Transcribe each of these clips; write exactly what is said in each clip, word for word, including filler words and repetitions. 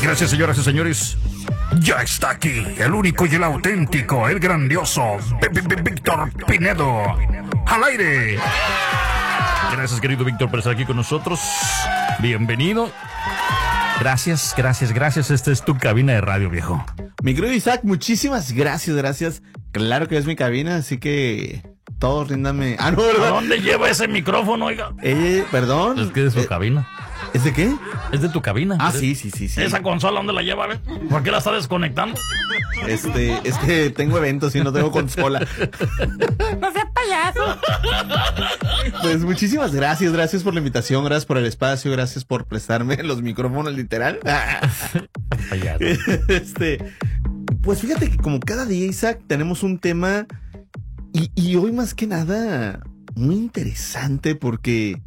Gracias, señoras y señores. Ya está aquí, el único y el auténtico, el grandioso Víctor Pinedo. ¡Al aire! Gracias, querido Víctor, por estar aquí con nosotros. Bienvenido. Gracias, gracias, gracias. Esta es tu cabina de radio, viejo. Mi querido Isaac, muchísimas gracias, gracias. Claro que es mi cabina, así que todos ríndame. Ah, no, ¿verdad? ¿A dónde lleva ese micrófono, oiga? Eh, perdón. Es que es de su eh, cabina. ¿Es de qué? Es de tu cabina. Ah, sí, sí, sí, sí. ¿Esa consola dónde la lleva, ve? ¿Por qué la está desconectando? Este, es que tengo eventos y no tengo consola. No seas payaso. Pues muchísimas gracias, gracias por la invitación, gracias por el espacio, gracias por prestarme los micrófonos, literal. Payaso. Este, pues fíjate que como cada día, Isaac, tenemos un tema y, y hoy más que nada muy interesante porque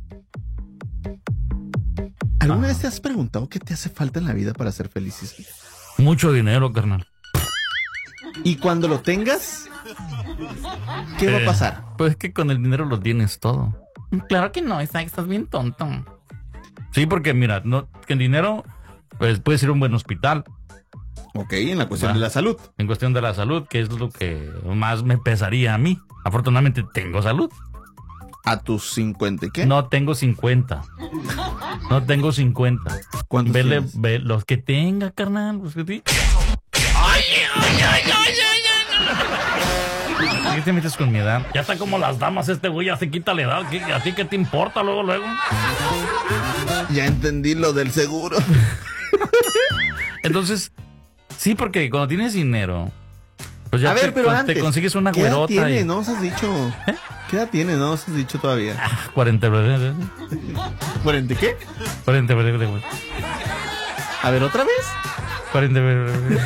¿alguna Ajá. vez te has preguntado qué te hace falta en la vida para ser feliz, Isaac? Mucho dinero, carnal. Y cuando lo tengas, ¿qué va Eh, a pasar? Pues es que con el dinero lo tienes todo. Claro que no, Isaac, estás bien tonto. Sí, porque mira, no, que el dinero, pues puedes ir a un buen hospital. Ok, en la cuestión Va. de la salud. En cuestión de la salud, que es lo que más me pesaría a mí. Afortunadamente tengo salud. ¿A tus cincuenta y qué? No tengo cincuenta. No tengo cincuenta. ¿Cuántos Vele, tienes? ve, los que tenga, carnal. Los que te... ¡Ay, ay, ay, ay, ay, ay! ¿Por qué te metes con mi edad? Ya está como las damas este güey, ya se quita la edad. ¿Qué- ¿A ti qué te importa luego, luego? Ya entendí lo del seguro. Entonces, sí, porque cuando tienes dinero, pues ya A ver, te, pero con- antes, te consigues una ¿qué edad güerota. tiene? y- No os has dicho. ¿Eh? ¿Qué edad tiene? No os has dicho todavía. cuarenta, ¿cuarenta y qué? cuarenta, güey. A ver, ¿otra vez? cuarenta, güey.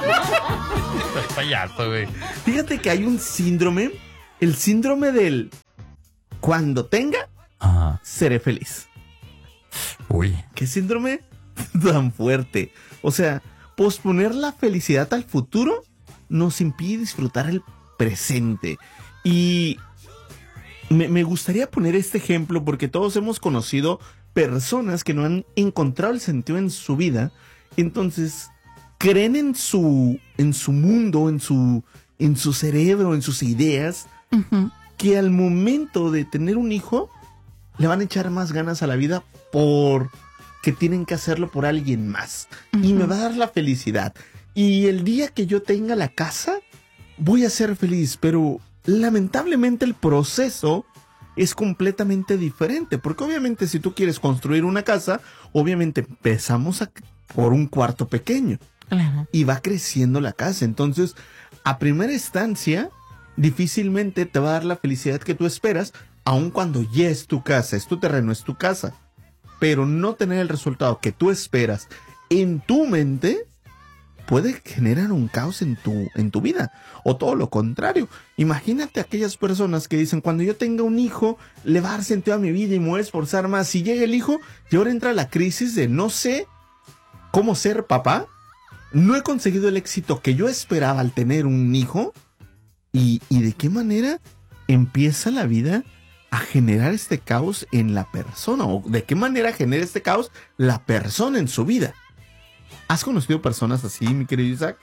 Payaso, güey. Fíjate que hay un síndrome. El síndrome del cuando tenga, Ajá. seré feliz. Uy. ¿Qué síndrome tan fuerte? O sea, posponer la felicidad al futuro nos impide disfrutar el presente. Y me, me gustaría poner este ejemplo porque todos hemos conocido personas que no han encontrado el sentido en su vida. Entonces, creen en su, en su mundo, en su, en su cerebro, en sus ideas, Uh-huh. que al momento de tener un hijo le van a echar más ganas a la vida por que tienen que hacerlo por alguien más. Uh-huh. Y me va a dar la felicidad. Y el día que yo tenga la casa, voy a ser feliz. Pero lamentablemente el proceso es completamente diferente. Porque obviamente si tú quieres construir una casa, obviamente empezamos a- por un cuarto pequeño. Claro. Y va creciendo la casa. Entonces, a primera instancia, difícilmente te va a dar la felicidad que tú esperas, aun cuando ya es tu casa, es tu terreno, es tu casa. Pero no tener el resultado que tú esperas en tu mente puede generar un caos en tu, en tu vida. O todo lo contrario. Imagínate aquellas personas que dicen, cuando yo tenga un hijo, le va a dar sentido a mi vida y me voy a esforzar más. Si llega el hijo, y ahora entra la crisis de no sé cómo ser papá. No he conseguido el éxito que yo esperaba al tener un hijo. ¿Y, y de qué manera empieza la vida a generar este caos en la persona? ¿O de qué manera genera este caos la persona en su vida? ¿Has conocido personas así, mi querido Isaac?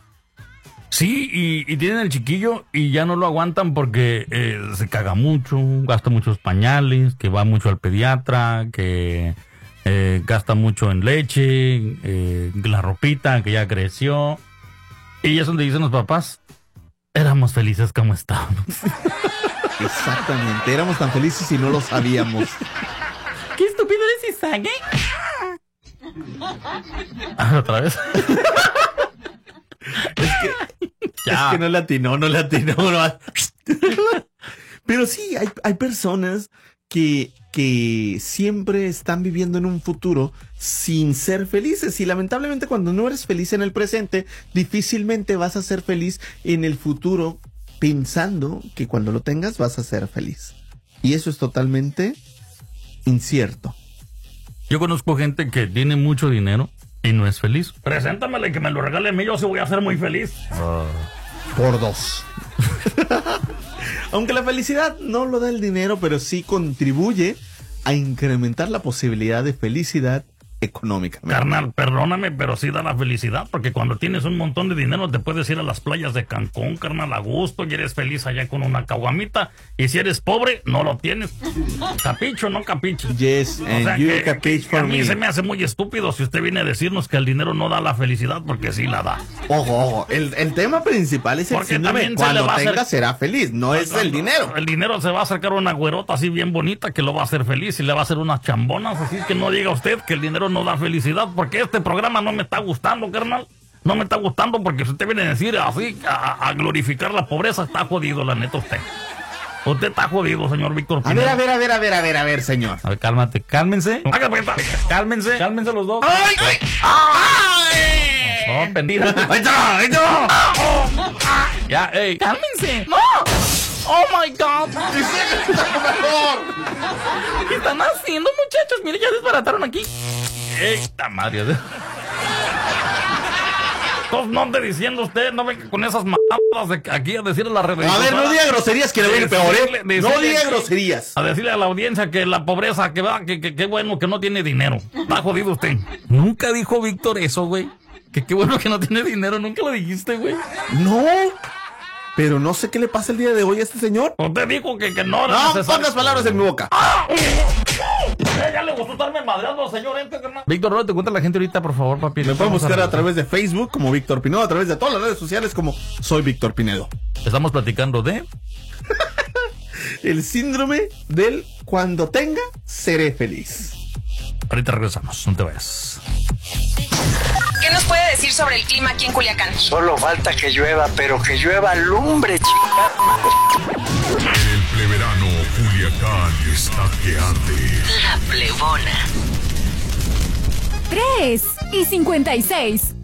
Sí, y, y tienen el chiquillo y ya no lo aguantan porque eh, se caga mucho, gasta muchos pañales, que va mucho al pediatra, que eh, gasta mucho en leche, eh, la ropita que ya creció. Y es donde dicen los papás, éramos felices como estábamos. Exactamente, éramos tan felices y no lo sabíamos. ¿Qué estúpido eres, Isaac, eh? Ah, ¿otra vez? Es que, Ya. es que no latinó, no latinó. No. Pero sí, hay, hay personas que, que siempre están viviendo en un futuro sin ser felices. Y lamentablemente cuando no eres feliz en el presente, difícilmente vas a ser feliz en el futuro pensando que cuando lo tengas vas a ser feliz. Y eso es totalmente incierto. Yo conozco gente que tiene mucho dinero y no es feliz. Preséntamele que me lo regale a mí, yo sí voy a ser muy feliz. Por dos. Aunque la felicidad no lo da el dinero, pero sí contribuye a incrementar la posibilidad de felicidad económicamente. Carnal, perdóname, pero sí da la felicidad, porque cuando tienes un montón de dinero te puedes ir a las playas de Cancún, carnal, a gusto, y eres feliz allá con una caguamita, y si eres pobre, no lo tienes. Capicho, no capicho. Yes, O and sea you que, capiche que for a mí me. se me hace muy estúpido si usted viene a decirnos que el dinero no da la felicidad, porque sí la da. Ojo, ojo, el, el tema principal es el Porque síndrome. también se le Cuando va a hacer- tenga será feliz, no es el dinero. El dinero se va a acercar a una güerota así bien bonita que lo va a hacer feliz y le va a hacer unas chambonas, así que no diga usted que el dinero no da felicidad, porque este programa no me está gustando, carnal. No me está gustando porque si usted viene a decir así, a, a glorificar la pobreza, está jodido, la neta usted. Usted está jodido, señor Víctor A Pinedo. ver, a ver, a ver, a ver, a ver, a ver, señor. A ver, cálmate, cálmense. Cálmense, cálmense los dos. ¡Ay! ¡Ay! ¡Ay! No, pendiente. ¡Ay, no! ¡Ay, no! Ya, ey. ¡Cálmense! ¡No! ¡Oh, my God! ¡Por favor! ¿Qué están haciendo, muchachos? Mire, ya desbarataron aquí. Esta madre. Entonces no ande diciendo usted, no venga con esas mamadas de aquí a decirle a la red. A ver, no diga groserías que le va a ir peor, ¿eh? Decirle- No decirle diga que- groserías. A decirle a la audiencia que la pobreza, que va, que que qué bueno que no tiene dinero. Está jodido usted. Nunca dijo Víctor eso, güey. Que qué bueno que no tiene dinero, nunca lo dijiste, güey. No. Pero no sé qué le pasa el día de hoy a este señor. Usted dijo que, que no era No necesario. pongas palabras en mi boca. Eh, Ya le gustó estarme madreando, señor. Este, carnal. Víctor, ¿no te cuenta la gente ahorita, por favor, papi? Me pueden buscar a través de Facebook como Víctor Pinedo, a través de todas las redes sociales como Soy Víctor Pinedo. Estamos platicando de... El síndrome del cuando tenga, seré feliz. Ahorita regresamos, no te vayas. ¿Qué nos puede decir sobre el clima aquí en Culiacán? Solo falta que llueva, pero que llueva lumbre, chica. El pleverano Culiacán está que arde. La plebona. tres y cincuenta y seis.